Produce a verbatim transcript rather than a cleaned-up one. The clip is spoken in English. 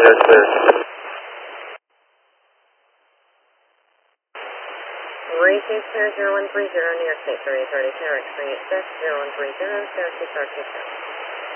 That's clear. Receive clear zero one three zero, New York State three thirty, Carrick three eight six, zero one three zero, Syracuse R two two.